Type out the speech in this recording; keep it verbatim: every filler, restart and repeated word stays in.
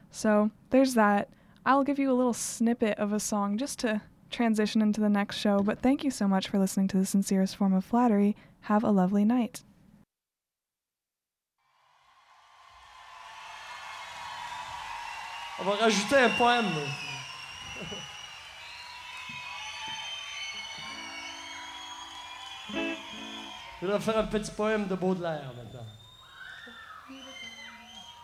So there's that. I'll give you a little snippet of a song just to transition into the next show, but thank you so much for listening to The Sincerest Form of Flattery. Have a lovely night. On va rajouter un poème. Je vais faire un petit poème de Baudelaire maintenant.